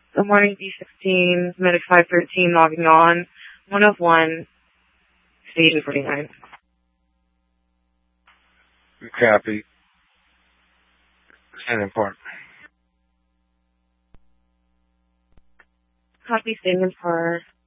Good morning, D16, Medic 513 logging on. 101, Station 49. Copy. Standing Park. Copy, Standing Park.